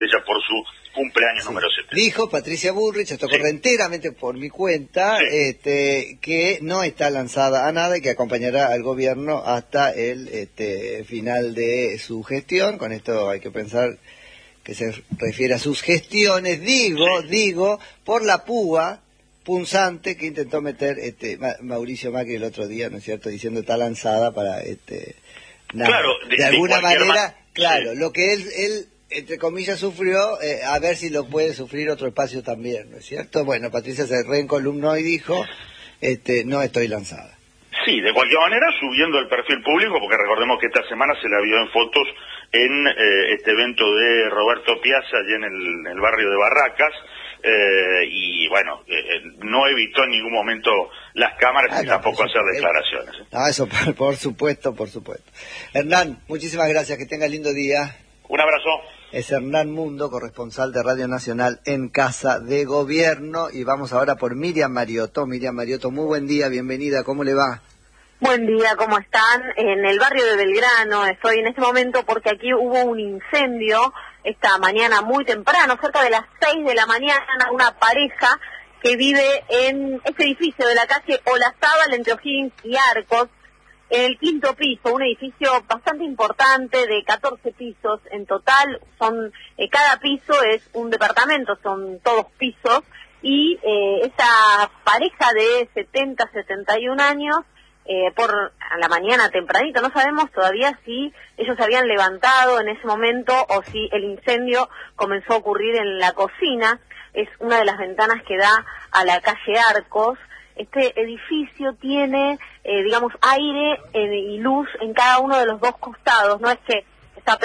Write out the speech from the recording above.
ella por su cumpleaños número 70. Dijo Patricia Bullrich, esto corre enteramente por mi cuenta, que no está lanzada a nada y que acompañará al gobierno hasta el final de su gestión. Con esto hay que pensar que se refiere a sus gestiones, digo, por la púa punzante que intentó meter Mauricio Macri el otro día, ¿no es cierto?, diciendo está lanzada para nada. Claro, de alguna manera, claro, lo que él entre comillas sufrió, a ver si lo puede sufrir otro espacio también, ¿no es cierto? Bueno, Patricia se reencolumnó y dijo, no estoy lanzada. Sí, de cualquier manera subiendo el perfil público, porque recordemos que esta semana se la vio en fotos en este evento de Roberto Piazza, allí en el barrio de Barracas, y bueno, no evitó en ningún momento las cámaras y tampoco hacer declaraciones. No, eso por supuesto. Hernán, muchísimas gracias, que tenga lindo día. Un abrazo. Es Hernán Mundo, corresponsal de Radio Nacional en Casa de Gobierno, y vamos ahora por Miriam Mariotto. Miriam Mariotto, muy buen día, bienvenida, ¿cómo le va? Buen día, ¿cómo están? En el barrio de Belgrano estoy en este momento porque aquí hubo un incendio esta mañana muy temprano, cerca de las 6 de la mañana, una pareja que vive en este edificio de la calle Olazábal entre O'Higgins y Arcos, en el 5º piso, un edificio bastante importante de 14 pisos en total, cada piso es un departamento, son todos pisos, y esa pareja de 71 años, por a la mañana tempranito, no sabemos todavía si ellos se habían levantado en ese momento o si el incendio comenzó a ocurrir en la cocina. Es una de las ventanas que da a la calle Arcos. Este edificio tiene, aire y luz en cada uno de los dos costados, no es que